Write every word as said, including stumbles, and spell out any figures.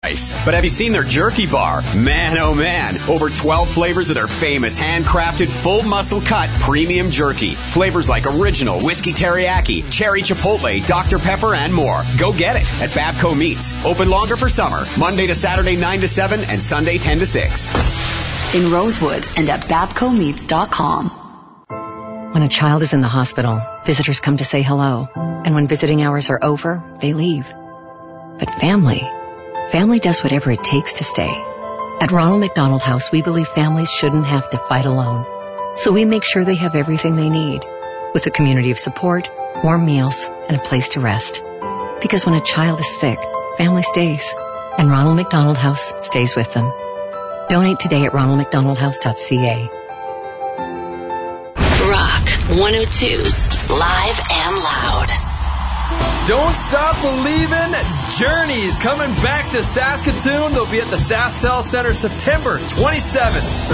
price. But have you seen their jerky bar? Man, oh man. Over twelve flavors of their famous handcrafted full muscle cut premium jerky. Flavors like original, whiskey teriyaki, cherry chipotle, Doctor Pepper, and more. Go get it at Babco Meats. Open longer for summer. Monday to Saturday nine to seven and Sunday ten to six. In Rosewood and at babco meats dot com. When a child is in the hospital, visitors come to say hello. And when visiting hours are over, they leave. But family, family does whatever it takes to stay. At Ronald McDonald House, we believe families shouldn't have to fight alone. So we make sure they have everything they need, with a community of support, warm meals, and a place to rest. Because when a child is sick, family stays. And Ronald McDonald House stays with them. Donate today at ronald mcdonald house dot c a. Rock one oh two's Live and Loud. Don't Stop Believin'. Journey's coming back to Saskatoon. They'll be at the SaskTel Center September twenty-seventh.